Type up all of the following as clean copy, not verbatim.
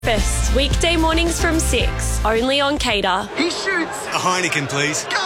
Breakfast, weekday mornings from 6, only on Cater. He shoots. A Heineken, please. Goal!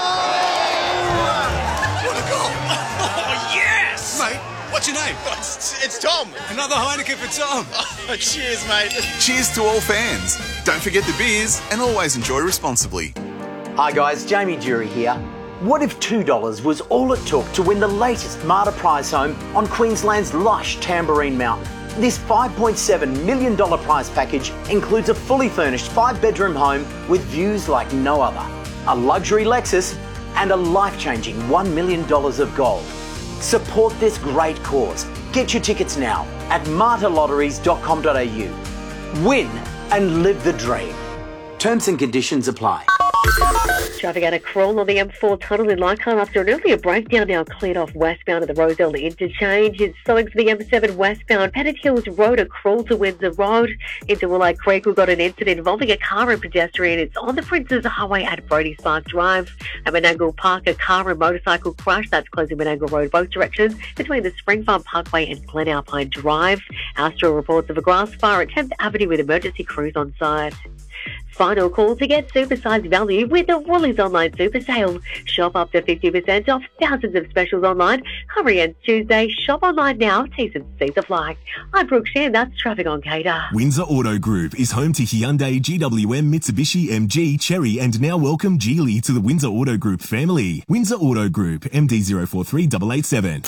What a goal! Oh, yes! Mate, what's your name? It's Tom. Another Heineken for Tom. Oh, cheers, mate. Cheers to all fans. Don't forget the beers and always enjoy responsibly. Hi guys, Jamie Jury here. What if $2 was all it took to win the latest Marta prize home on Queensland's lush Tambourine Mountain? This $5.7 million prize package includes a fully furnished 5-bedroom home with views like no other, a luxury Lexus and a life-changing $1 million of gold. Support this great cause. Get your tickets now at martalotteries.com.au. Win and live the dream. Terms and conditions apply. Traffic at a crawl on the M4 tunnel in Leichhardt after an earlier breakdown, now cleared off westbound at the Rozelle interchange. It's slowing to the M7 westbound, Pettit Hills Road, a crawl to Windsor Road. Into Willoway Creek, we've got an incident involving a car and pedestrian. It's on the Princes Highway at Brody Spark Drive. At Menangle Park, a car and motorcycle crash. That's closing Menangle Road both directions between the Spring Farm Parkway and Glen Alpine Drive. Astral reports of a grass fire at 10th Avenue with emergency crews on site. Final call to get supersized value with the Woolies online super sale. Shop up to 50% off thousands of specials online. Hurry ends Tuesday. Shop online now. T's and C's apply. I'm Brooke Shan. That's traffic on Cater. Windsor Auto Group is home to Hyundai, GWM, Mitsubishi, MG, Chery, and now welcome Geely to the Windsor Auto Group family. Windsor Auto Group, MD043887.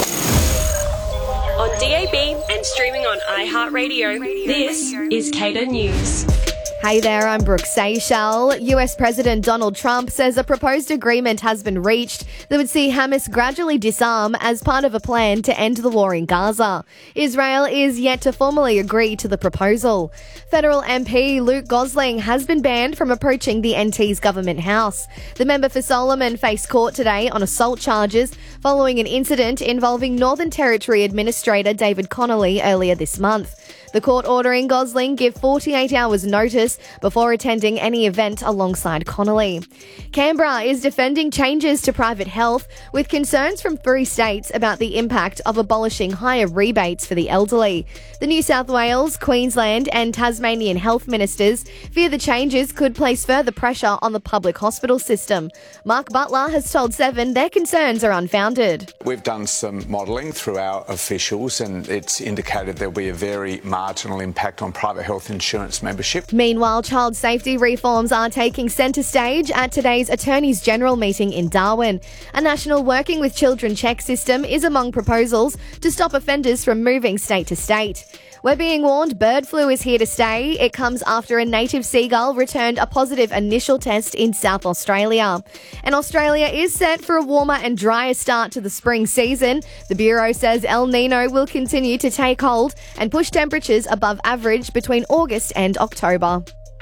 On DAB and streaming on iHeartRadio, this is Cater News. Hey there, I'm Brooke Seychelles. US President Donald Trump says a proposed agreement has been reached that would see Hamas gradually disarm as part of a plan to end the war in Gaza. Israel is yet to formally agree to the proposal. Federal MP Luke Gosling has been banned from approaching the NT's government house. The member for Solomon faced court today on assault charges following an incident involving Northern Territory Administrator David Connolly earlier this month. The court ordering Gosling give 48 hours notice before attending any event alongside Connolly. Canberra is defending changes to private health with concerns from 3 states about the impact of abolishing higher rebates for the elderly. The New South Wales, Queensland and Tasmanian health ministers fear the changes could place further pressure on the public hospital system. Mark Butler has told Seven their concerns are unfounded. We've done some modelling through our officials and it's indicated there'll be a very marginal impact on private health insurance membership. Meanwhile, child safety reforms are taking centre stage at today's Attorneys General meeting in Darwin. A national Working with Children check system is among proposals to stop offenders from moving state to state. We're being warned bird flu is here to stay. It comes after a native seagull returned a positive initial test in South Australia. And Australia is set for a warmer and drier start to the spring season. The Bureau says El Nino will continue to take hold and push temperatures above average between August and October.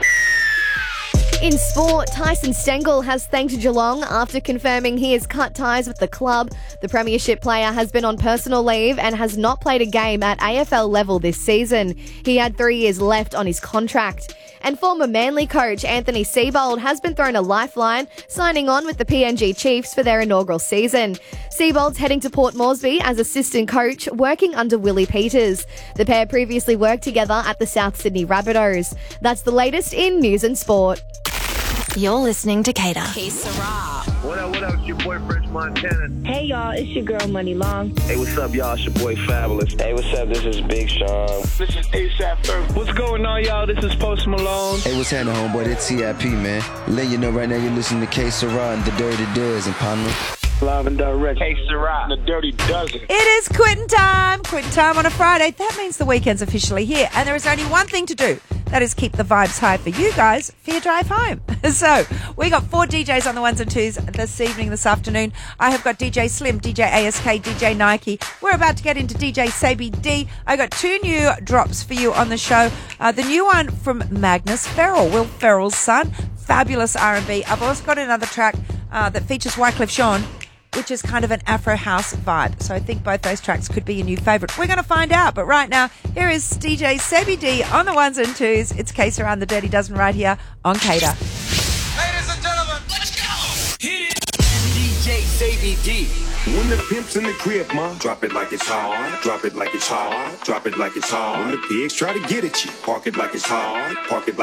In sport, Tyson Stengel has thanked Geelong after confirming he has cut ties with the club. The premiership player has been on personal leave and has not played a game at AFL level this season. He had 3 years left on his contract. And former Manly coach Anthony Seibold has been thrown a lifeline, signing on with the PNG Chiefs for their inaugural season. Seibold's heading to Port Moresby as assistant coach, working under Willie Peters. The pair previously worked together at the South Sydney Rabbitohs. That's the latest in news and sport. You're listening to Cater. What up, it's your boy French Montana. Hey y'all, it's your girl Money Long. Hey, what's up y'all, it's your boy Fabulous. Hey, what's up, this is Big Sean. This is ASAP Ferg. What's going on y'all, this is Post Malone. Hey, what's happening homeboy, it's CIP man. Let you know right now you're listening to K Sarah and the Dirty Dozen, partner. Live and direct. Hey Sarah, the Dirty Dozen. It is Quitting time on a Friday. That means the weekend's officially here and there is only one thing to do. That is keep the vibes high for you guys for your drive home. So, we got 4 DJs on the ones and twos this afternoon. I have got DJ Slim, DJ ASK, DJ Nike. We're about to get into DJ Sabi D. I got 2 new drops for you on the show. The new one from Magnus Ferrell, Will Ferrell's son. Fabulous R&B. I've also got another track that features Wyclef Jean, which is kind of an Afro house vibe. So I think both those tracks could be your new favourite. We're going to find out. But right now, here is DJ Sabi D on the ones and twos. It's Case Around the Dirty Dozen right here on Cater. Ladies and gentlemen, let's go! Hit it! DJ Sabi D. When the pimp's in the crib, ma, drop it like it's hot. Drop it like it's hot. Drop it like it's hot. When the pigs try to get at you, park it like it's hot. Park it like